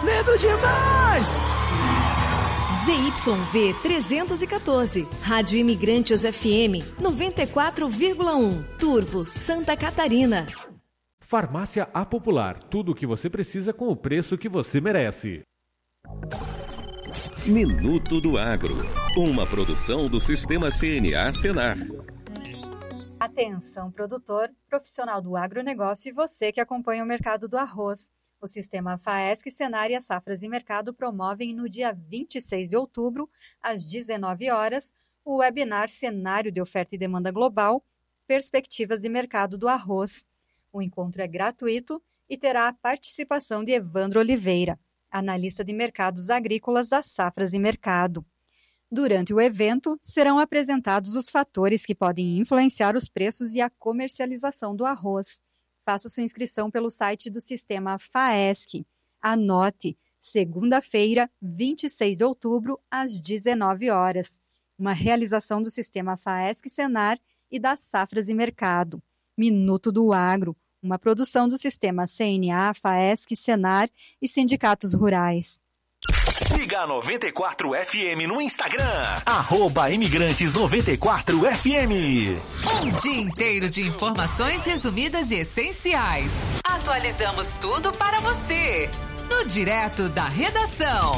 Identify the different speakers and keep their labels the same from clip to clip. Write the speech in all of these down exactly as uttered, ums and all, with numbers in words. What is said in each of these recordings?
Speaker 1: Medo demais!
Speaker 2: Z Y V trezentos e quatorze, Rádio Imigrantes F M noventa e quatro vírgula um, Turvo, Santa Catarina.
Speaker 3: Farmácia A Popular, tudo o que você precisa com o preço que você merece.
Speaker 4: Minuto do Agro, uma produção do Sistema C N A Senar.
Speaker 5: Atenção, produtor, profissional do agronegócio e você que acompanha o mercado do arroz. O Sistema FAESC, Senar e a Safras e Mercado promovem no dia vinte e seis de outubro, às dezenove horas, o webinar Cenário de Oferta e Demanda Global, Perspectivas de Mercado do Arroz. O encontro é gratuito e terá a participação de Evandro Oliveira, analista de mercados agrícolas da Safras e Mercado. Durante o evento, serão apresentados os fatores que podem influenciar os preços e a comercialização do arroz. Faça sua inscrição pelo site do Sistema FAESC. Anote, segunda-feira, vinte e seis de outubro, às dezenove horas. Uma realização do Sistema FAESC Senar e das Safras e Mercado. Minuto do Agro, uma produção do Sistema C N A, FAESC, Senar e Sindicatos Rurais.
Speaker 6: Siga a noventa e quatro F M no Instagram, arroba Imigrantes noventa e quatro F M.
Speaker 7: Um dia inteiro de informações resumidas e essenciais. Atualizamos tudo para você, no Direto da Redação.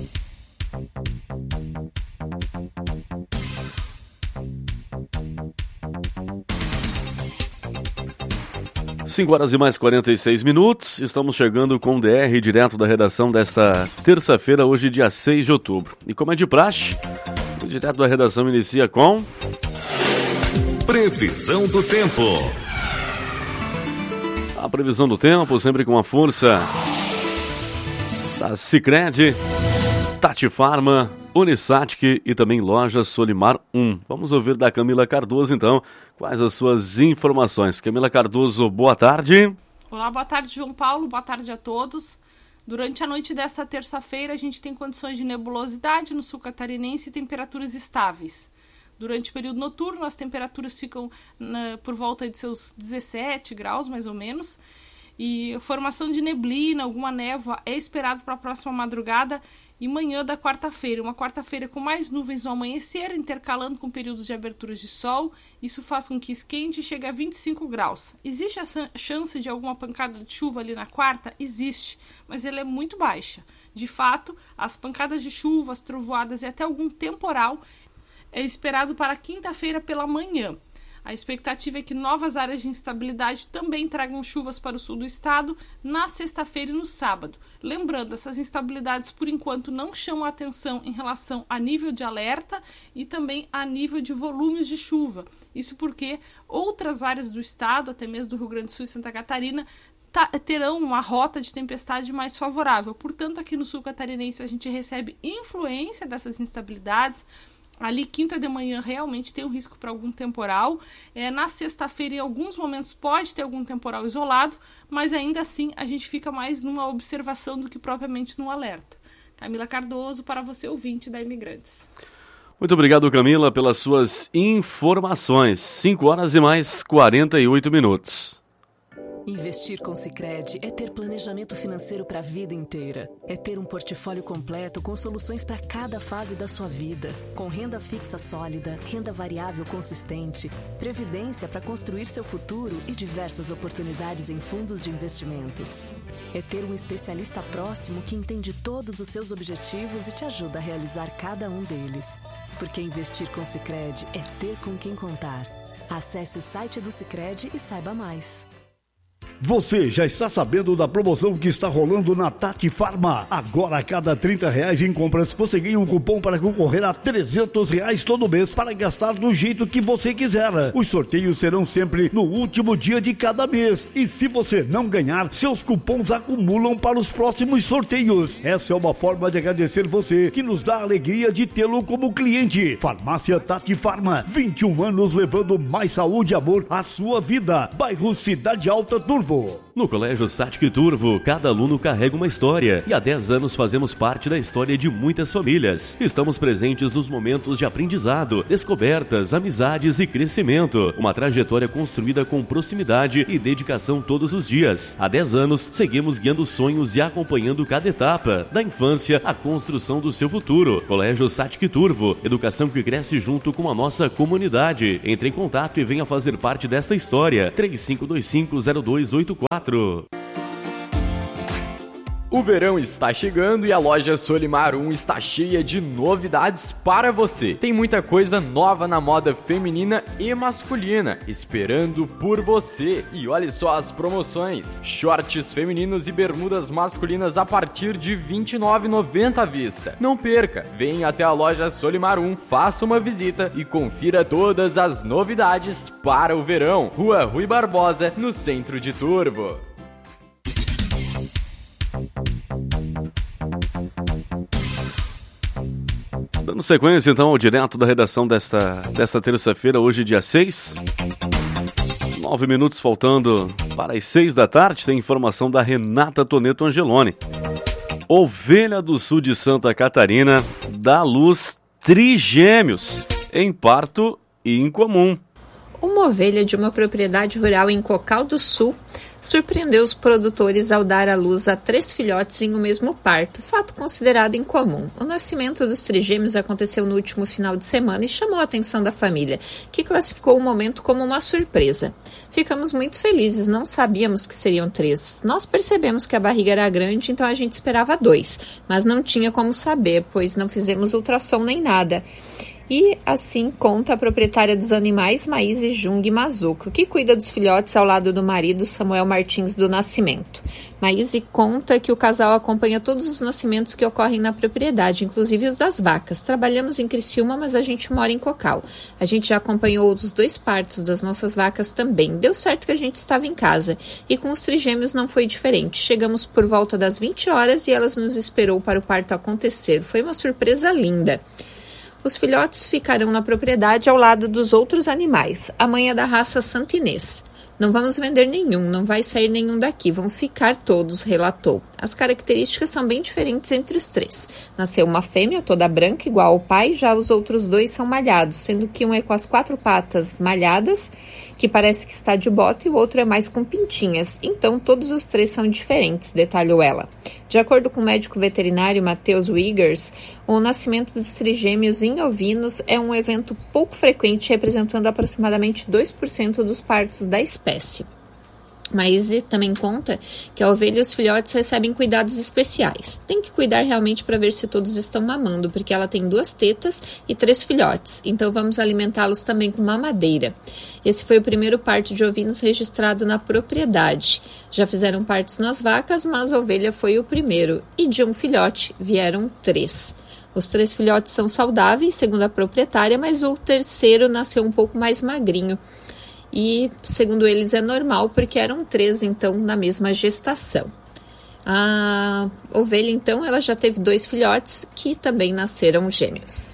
Speaker 8: cinco horas e mais quarenta e seis minutos, estamos chegando com o D R direto da redação desta terça-feira, hoje dia seis de outubro. E como é de praxe, o direto da redação inicia com...
Speaker 4: Previsão do tempo.
Speaker 8: A previsão do tempo, sempre com a força da Sicredi, Tati Farma, Unisatic e também Loja Solimar um. Vamos ouvir da Camila Cardoso, então, quais as suas informações. Camila Cardoso, boa tarde.
Speaker 9: Olá, boa tarde, João Paulo, boa tarde a todos. Durante a noite desta terça-feira, a gente tem condições de nebulosidade no sul catarinense e temperaturas estáveis. Durante o período noturno, as temperaturas ficam na, por volta de seus dezessete graus, mais ou menos. E a formação de neblina, alguma névoa, é esperado para a próxima madrugada e manhã da quarta-feira. Uma quarta-feira com mais nuvens no amanhecer, intercalando com períodos de aberturas de sol. Isso faz com que esquente e chegue a vinte e cinco graus. Existe a chance de alguma pancada de chuva ali na quarta? Existe, mas ela é muito baixa. De fato, as pancadas de chuva, as trovoadas e até algum temporal é esperado para quinta-feira pela manhã. A expectativa é que novas áreas de instabilidade também tragam chuvas para o sul do estado na sexta-feira e no sábado. Lembrando, essas instabilidades, por enquanto, não chamam a atenção em relação a nível de alerta e também a nível de volumes de chuva. Isso porque outras áreas do estado, até mesmo do Rio Grande do Sul e Santa Catarina, tá, terão uma rota de tempestade mais favorável. Portanto, aqui no sul catarinense a gente recebe influência dessas instabilidades. Ali, quinta de manhã, realmente tem um risco para algum temporal. É, na sexta-feira, em alguns momentos, pode ter algum temporal isolado, mas ainda assim a gente fica mais numa observação do que propriamente num alerta. Camila Cardoso, para você, ouvinte da Imigrantes.
Speaker 8: Muito obrigado, Camila, pelas suas informações. cinco horas e mais quarenta e oito minutos.
Speaker 10: Investir com Sicredi é ter planejamento financeiro para a vida inteira. É ter um portfólio completo com soluções para cada fase da sua vida. Com renda fixa sólida, renda variável consistente, previdência para construir seu futuro e diversas oportunidades em fundos de investimentos. É ter um especialista próximo que entende todos os seus objetivos e te ajuda a realizar cada um deles. Porque investir com Sicredi é ter com quem contar. Acesse o site do Sicredi e saiba mais.
Speaker 1: Você já está sabendo da promoção que está rolando na Tati Farma? Agora, a cada trinta reais em compras, você ganha um cupom para concorrer a trezentos reais todo mês para gastar do jeito que você quiser. Os sorteios serão sempre no último dia de cada mês. E se você não ganhar, seus cupons acumulam para os próximos sorteios. Essa é uma forma de agradecer você, que nos dá a alegria de tê-lo como cliente. Farmácia Tati Farma, vinte e um anos levando mais saúde e amor à sua vida. Bairro Cidade Alta, Turvo.
Speaker 8: No Colégio Satic Turvo, cada aluno carrega uma história e há dez anos fazemos parte da história de muitas famílias. Estamos presentes nos momentos de aprendizado, descobertas, amizades e crescimento. Uma trajetória construída com proximidade e dedicação todos os dias. Há dez anos, seguimos guiando sonhos e acompanhando cada etapa, da infância à construção do seu futuro. Colégio Satic Turvo, educação que cresce junto com a nossa comunidade. Entre em contato e venha fazer parte desta história. três cinco dois cinco zero dois oito quatro.
Speaker 11: O verão está chegando e a loja Solimar um está cheia de novidades para você. Tem muita coisa nova na moda feminina e masculina, esperando por você. E olha só as promoções. Shorts femininos e bermudas masculinas a partir de vinte e nove reais e noventa centavos à vista. Não perca, venha até a loja Solimar um, faça uma visita e confira todas as novidades para o verão. Rua Rui Barbosa, no centro de Turvo.
Speaker 8: Dando sequência então ao direto da redação desta, desta terça-feira, hoje dia seis. Nove minutos faltando para as seis da tarde, tem informação da Renata Toneto Angeloni. Ovelha do Sul de Santa Catarina dá à luz trigêmeos em parto incomum.
Speaker 12: Uma ovelha de uma propriedade rural em Cocal do Sul surpreendeu os produtores ao dar à luz a três filhotes em um mesmo parto, fato considerado incomum. O nascimento dos trigêmeos aconteceu no último final de semana e chamou a atenção da família, que classificou o momento como uma surpresa. Ficamos muito felizes, não sabíamos que seriam três. Nós percebemos que a barriga era grande, então a gente esperava dois, mas não tinha como saber, pois não fizemos ultrassom nem nada. E assim conta a proprietária dos animais, Maíse Jung Mazuco, que cuida dos filhotes ao lado do marido Samuel Martins do Nascimento. Maíse conta que o casal acompanha todos os nascimentos que ocorrem na propriedade, inclusive os das vacas. Trabalhamos em Criciúma, mas a gente mora em Cocal. A gente já acompanhou os dois partos das nossas vacas também. Deu certo que a gente estava em casa. E com os trigêmeos não foi diferente. Chegamos por volta das vinte horas e elas nos esperou para o parto acontecer. Foi uma surpresa linda. Os filhotes ficarão na propriedade ao lado dos outros animais. A mãe é da raça Santa Inês. Não vamos vender nenhum, não vai sair nenhum daqui, vão ficar todos, relatou. As características são bem diferentes entre os três. Nasceu uma fêmea toda branca, igual ao pai, já os outros dois são malhados, sendo que um é com as quatro patas malhadas, que parece que está de bota, e o outro é mais com pintinhas. Então, todos os três são diferentes, detalhou ela. De acordo com o médico veterinário Matheus Wiggers, o nascimento dos trigêmeos em ovinos é um evento pouco frequente, representando aproximadamente dois por cento dos partos da espécie. Maíse também conta que a ovelha e os filhotes recebem cuidados especiais. Tem que cuidar realmente para ver se todos estão mamando, porque ela tem duas tetas e três filhotes, então vamos alimentá-los também com mamadeira. Esse foi o primeiro parto de ovinos registrado na propriedade. Já fizeram partos nas vacas, mas a ovelha foi o primeiro, e de um filhote vieram três. Os três filhotes são saudáveis, segundo a proprietária, mas o terceiro nasceu um pouco mais magrinho. E, segundo eles, é normal, porque eram três, então, na mesma gestação. A ovelha, então, ela já teve dois filhotes que também nasceram gêmeos.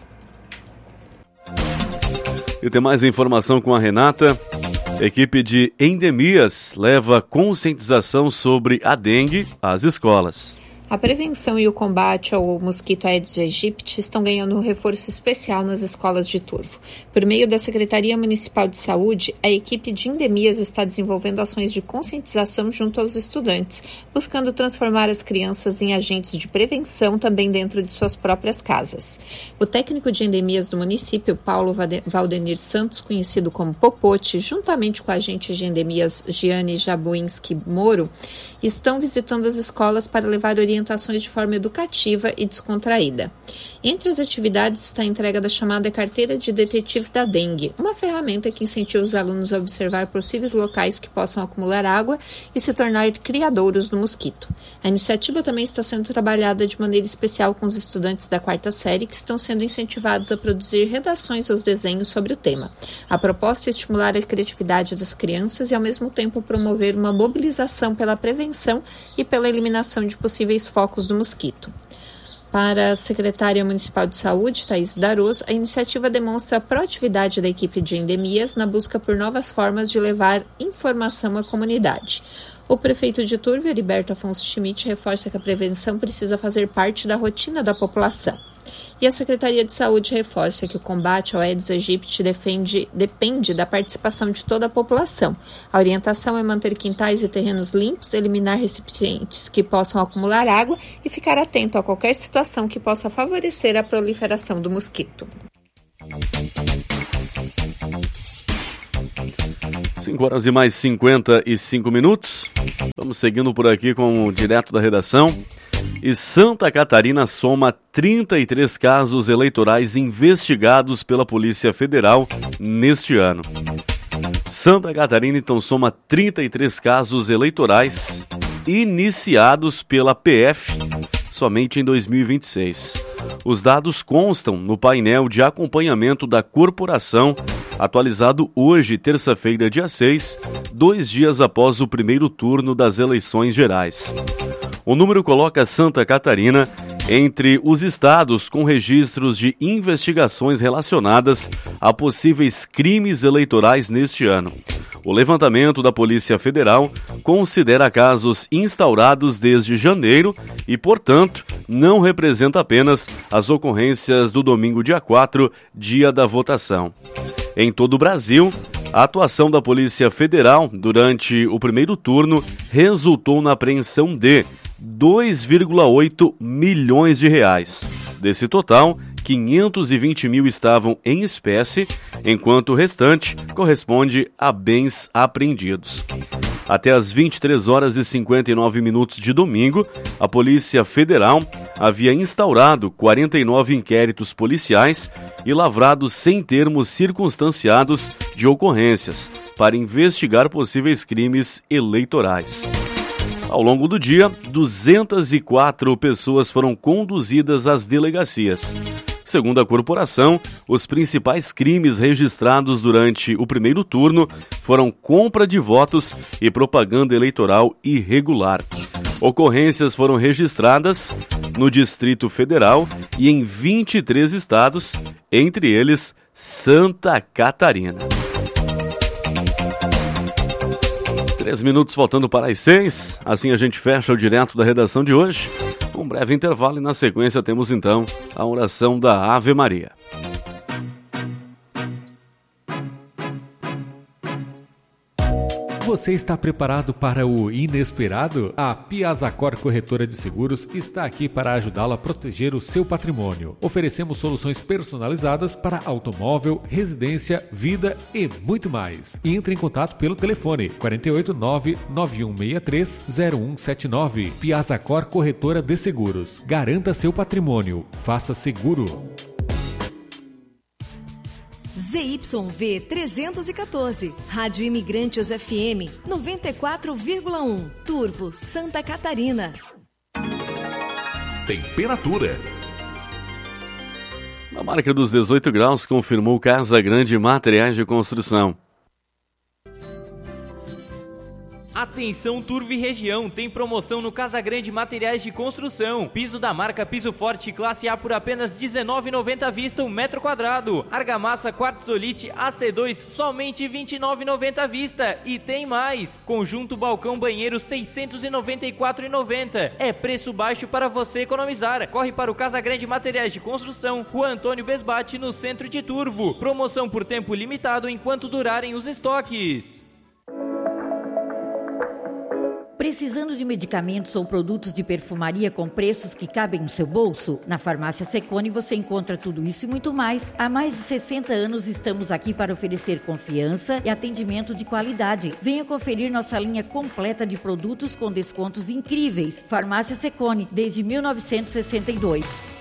Speaker 8: E tem mais informação com a Renata. Equipe de endemias leva conscientização sobre a dengue às escolas.
Speaker 12: A prevenção e o combate ao mosquito Aedes aegypti estão ganhando um reforço especial nas escolas de Turvo. Por meio da Secretaria Municipal de Saúde, a equipe de endemias está desenvolvendo ações de conscientização junto aos estudantes, buscando transformar as crianças em agentes de prevenção também dentro de suas próprias casas. O técnico de endemias do município, Paulo Valdenir Santos, conhecido como Popote, juntamente com a agente de endemias Giane Jabuinski Moro, estão visitando as escolas para levar orientações de forma educativa e descontraída. Entre as atividades está a entrega da chamada Carteira de Detetive da Dengue, uma ferramenta que incentiva os alunos a observar possíveis locais que possam acumular água e se tornar criadouros do mosquito. A iniciativa também está sendo trabalhada de maneira especial com os estudantes da quarta série, que estão sendo incentivados a produzir redações aos desenhos sobre o tema. A proposta é estimular a criatividade das crianças e, ao mesmo tempo, promover uma mobilização pela prevenção e pela eliminação de possíveis focos do mosquito. Para a secretária municipal de saúde, Thaís Daruz, a iniciativa demonstra a proatividade da equipe de endemias na busca por novas formas de levar informação à comunidade. O prefeito de Turvo, Heriberto Afonso Schmidt, reforça que a prevenção precisa fazer parte da rotina da população. E a Secretaria de Saúde reforça que o combate ao Aedes aegypti defende, depende da participação de toda a população. A orientação é manter quintais e terrenos limpos, eliminar recipientes que possam acumular água e ficar atento a qualquer situação que possa favorecer a proliferação do mosquito.
Speaker 8: cinco horas e mais cinquenta e cinco minutos. Vamos seguindo por aqui com o direto da redação. E Santa Catarina soma trinta e três casos eleitorais investigados pela Polícia Federal neste ano. Santa Catarina então soma trinta e três casos eleitorais iniciados pela P F somente em dois mil e vinte e seis. Os dados constam no painel de acompanhamento da corporação, atualizado hoje, terça-feira, dia seis, dois dias após o primeiro turno das eleições gerais. O número coloca Santa Catarina entre os estados com registros de investigações relacionadas a possíveis crimes eleitorais neste ano. O levantamento da Polícia Federal considera casos instaurados desde janeiro e, portanto, não representa apenas as ocorrências do domingo, dia quatro, dia da votação. Em todo o Brasil, a atuação da Polícia Federal durante o primeiro turno resultou na apreensão de dois vírgula oito milhões de reais. Desse total, quinhentos e vinte mil estavam em espécie, enquanto o restante corresponde a bens apreendidos. Até às vinte e três horas e cinquenta e nove minutos de domingo, a Polícia Federal havia instaurado quarenta e nove inquéritos policiais e lavrado cem termos circunstanciados de ocorrências para investigar possíveis crimes eleitorais. Ao longo do dia, duzentas e quatro pessoas foram conduzidas às delegacias. Segundo a corporação, os principais crimes registrados durante o primeiro turno foram compra de votos e propaganda eleitoral irregular. Ocorrências foram registradas no Distrito Federal e em vinte e três estados, entre eles Santa Catarina. Três minutos faltando para as seis, assim a gente fecha o direto da redação de hoje. Um breve intervalo e na sequência temos então a oração da Ave Maria.
Speaker 3: Você está preparado para o inesperado? A Piazacor Corretora de Seguros está aqui para ajudá-lo a proteger o seu patrimônio. Oferecemos soluções personalizadas para automóvel, residência, vida e muito mais. Entre em contato pelo telefone quatro oito nove, nove um seis três, zero um sete nove. Piazacor Corretora de Seguros. Garanta seu patrimônio. Faça seguro.
Speaker 2: Z Y V trezentos e quatorze, Rádio Imigrantes F M noventa e quatro vírgula um, Turvo, Santa Catarina.
Speaker 6: Temperatura.
Speaker 8: Na marca dos dezoito graus, confirmou Casa Grande Materiais de Construção.
Speaker 13: Atenção Turvo e região, tem promoção no Casa Grande Materiais de Construção. Piso da marca Piso Forte classe A por apenas dezenove reais e noventa centavos à vista um metro quadrado. Argamassa Quartzolite A C dois somente vinte e nove reais e noventa centavos à vista. E tem mais, conjunto balcão banheiro seiscentos e noventa e quatro reais e noventa centavos. É preço baixo para você economizar. Corre para o Casa Grande Materiais de Construção, Rua Antônio Besbate, no centro de Turvo. Promoção por tempo limitado enquanto durarem os estoques.
Speaker 14: Precisando de medicamentos ou produtos de perfumaria com preços que cabem no seu bolso? Na Farmácia Secone você encontra tudo isso e muito mais. Há mais de sessenta anos estamos aqui para oferecer confiança e atendimento de qualidade. Venha conferir nossa linha completa de produtos com descontos incríveis. Farmácia Secone, desde mil novecentos e sessenta e dois.